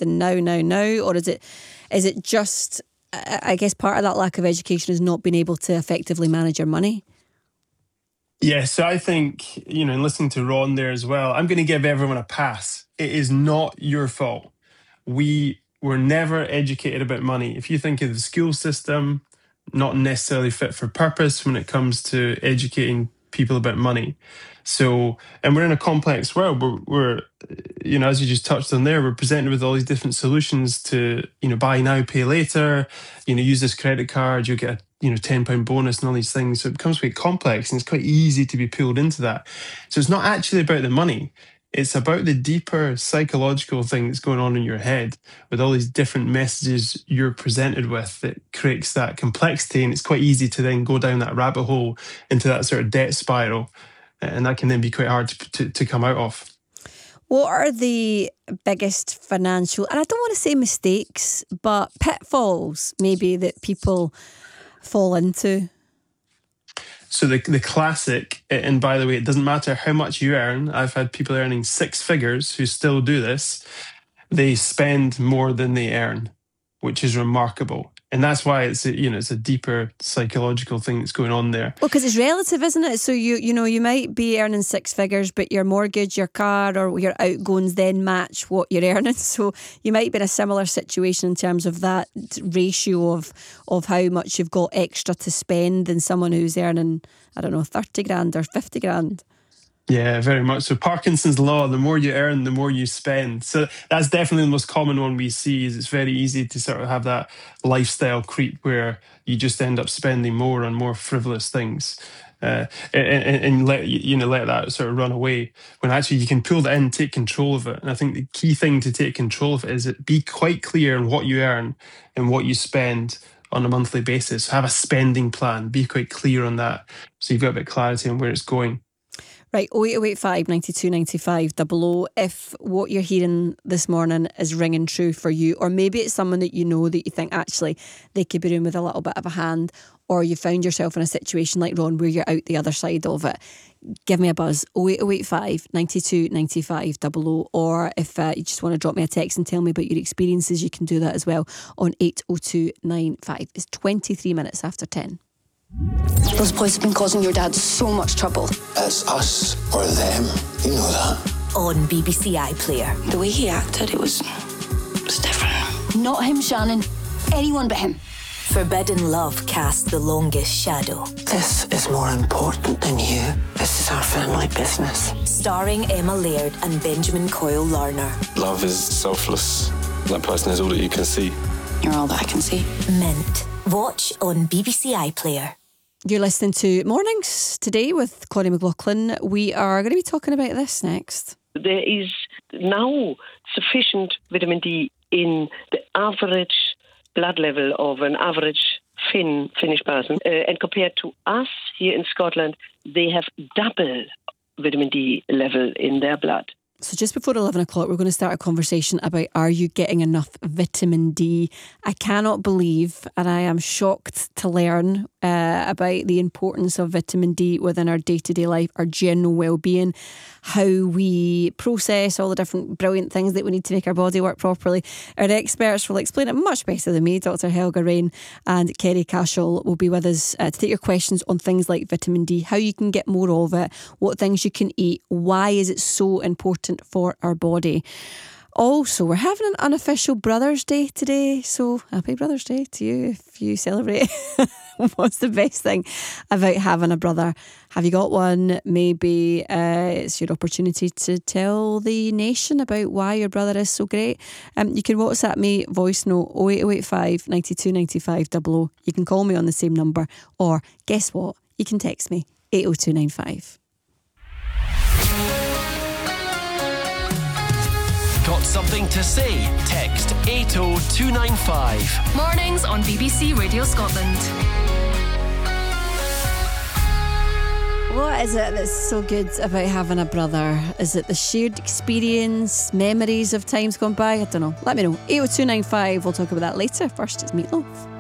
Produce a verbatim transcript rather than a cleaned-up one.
the now, now, now? Or is it is it just, I guess part of that lack of education is not being able to effectively manage your money? Yeah, so I think, you know, and listening to Ron there as well, I'm going to give everyone a pass. It is not your fault. We were never educated about money. If you think of the school system, not necessarily fit for purpose when it comes to educating people about money. So, and we're in a complex world. We're, we're, you know, as you just touched on there, we're presented with all these different solutions to, you know, buy now, pay later, you know, use this credit card, you'll get a, you know, ten pound bonus and all these things. So it becomes quite complex and it's quite easy to be pulled into that. So it's not actually about the money. It's about the deeper psychological thing that's going on in your head with all these different messages you're presented with that creates that complexity. And it's quite easy to then go down that rabbit hole into that sort of debt spiral. And that can then be quite hard to, to, to come out of. What are the biggest financial, and I don't want to say mistakes, but pitfalls maybe that people fall into? So the the classic, and by the way, it doesn't matter how much you earn. I've had people earning six figures who still do this. They spend more than they earn, which is remarkable. And that's why it's a, you know, it's a deeper psychological thing that's going on there. Well, because it's relative, isn't it? So you you know, you might be earning six figures, but your mortgage, your car, or your outgoings then match what you're earning. So you might be in a similar situation in terms of that ratio of of how much you've got extra to spend than someone who's earning, I don't know, thirty grand or fifty grand. Yeah, very much. So Parkinson's law, the more you earn, the more you spend. So that's definitely the most common one we see, is it's very easy to sort of have that lifestyle creep where you just end up spending more on more frivolous things. Uh, and, and let you know let that sort of run away, when actually you can pull that in, take control of it. And I think the key thing to take control of it is it be quite clear on what you earn and what you spend on a monthly basis. Have a spending plan, be quite clear on that, so you've got a bit of clarity on where it's going. Right, oh eight oh eight five, nine two nine five, double oh, if what you're hearing this morning is ringing true for you, or maybe it's someone that you know that you think actually they could be doing with a little bit of a hand, or you found yourself in a situation like Ron where you're out the other side of it, give me a buzz, oh eight oh eight five, nine two nine five, double oh, or if uh, you just want to drop me a text and tell me about your experiences, you can do that as well on eight oh two nine five. It's twenty-three minutes after ten. Those boys have been causing your dad so much trouble. It's us or them, you know that. On B B C iPlayer. The way he acted, it was, it was different. Not him, Shannon. Anyone but him. Forbidden Love cast the longest shadow. This is more important than you. This is our family business. Starring Emma Laird and Benjamin Coyle Larner. Love is selfless. That person is all that you can see. You're all that I can see. Mint. Watch on B B C iPlayer. You're listening to Mornings today with Connie McLaughlin. We are going to be talking about this next. There is now sufficient vitamin D in the average blood level of an average Finn, Finnish person. Uh, and compared to us here in Scotland, they have double vitamin D level in their blood. So just before eleven o'clock, we're going to start a conversation about, are you getting enough vitamin D? I cannot believe, and I am shocked to learn uh, about the importance of vitamin D within our day-to-day life, our general well-being, how we process all the different brilliant things that we need to make our body work properly. Our experts will explain it much better than me. Doctor Helga Rain and Kerry Cashel will be with us uh, to take your questions on things like vitamin D, how you can get more of it, what things you can eat, why is it so important for our body. Also, we're having an unofficial Brothers' Day today, so happy Brothers' Day to you if you celebrate. What's the best thing about having a brother? Have you got one? Maybe uh, it's your opportunity to tell the nation about why your brother is so great. Um, you can WhatsApp me, voice note oh eight oh eight five, nine two nine five, double oh. You can call me on the same number, or guess what? You can text me, eight oh two nine five. Got something to say? Text eight oh two nine five. Mornings on B B C Radio Scotland. What is it that's so good about having a brother? Is it the shared experience, memories of times gone by? I don't know. Let me know. eight oh two nine five. We'll talk about that later. First, it's Meatloaf.